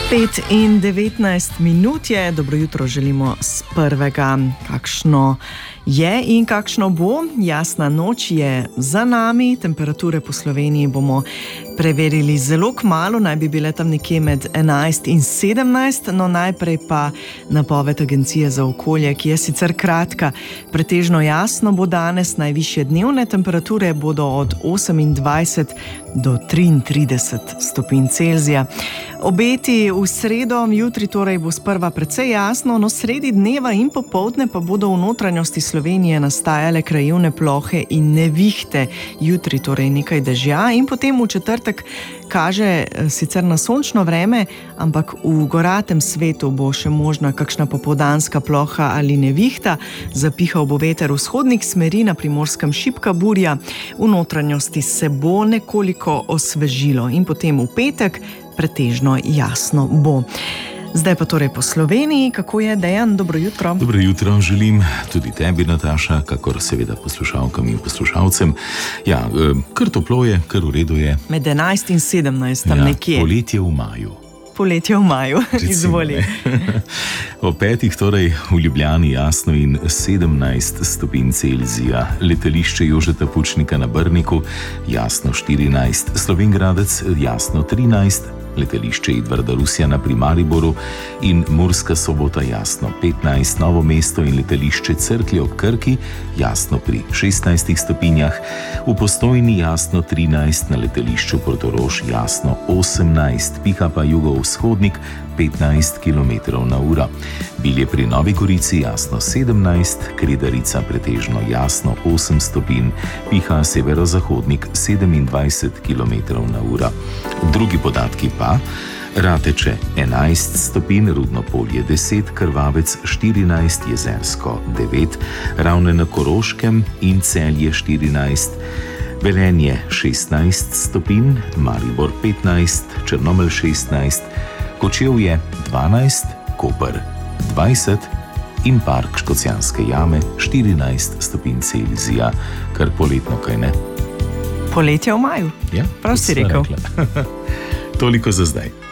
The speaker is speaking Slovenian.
5:19 je, dobro jutro želimo z prvega. Kakšno je in kakšno bo? Jasna noč je za nami, temperature po Sloveniji bomo preverili zelo kmalu, naj bi bile tam nekje med 11 in 17, no najprej pa napoved Agencije za okolje, ki je sicer kratka. Pretežno jasno bo danes, najvišje dnevne temperature bodo od 28 do 33 stopinj Celzija. Obeti v sredo, jutri torej bo sprva precej jasno, no sredi dneva in popoldne pa bodo v notranjosti Slovenije nastajale krajevne plohe in nevihte. Jutri torej nekaj dežja in potem v četrtek kaže sicer na sončno vreme, ampak v goratem svetu bo še možna kakšna popoldanska ploha ali nevihta. Zapihal bo veter vzhodnih smeri, na Primorskem šibka burja, v notranjosti se bo nekoliko osvežilo in potem v petek pretežno jasno bo. Zdaj pa torej po Sloveniji, kako je Dejan? Dobro jutro. Dobro jutro želim tudi tebi, Nataša, kakor seveda poslušalkam in poslušalcem. Ja, kar toplo je, kar v redu je. Med 11 in 17 tam nekje. Poletje v maju. Poletje v maju, izvoli. O 5 torej v Ljubljani jasno in 17 stopinj Celzija. Letališče Jožeta Pučnika na Brniku jasno 14, Slovenj Gradec jasno 13, letališče Edvarda Rusjana pri Mariboru in Murska Sobota jasno 15, Novo mesto in letališče Cerklje ob Krki jasno pri 16 stopinjah, v Postojni jasno 13, na letališču Portorož jasno 18, piha pa jugovzhodnik 15 km/h. Bilje pri Novi Gorici jasno 17, Kredarica pretežno jasno 8 stopinj, piha severozahodnik 27 km/h. Drugi podatki pa: Rateče 11 stopinj, Rudno Polje 10, Krvavec 14, Jezersko 9, Ravne na Koroškem in Celje 14, Velenje 16 stopinj, Maribor 15, Črnomelj 16, Kočevje 12, Koper 20 in Park Škocjanske jame 14 stopinj Celzija. Kar poletno, kaj ne? Poletje v maju. Ja, prav si rekel. Toliko za zdaj.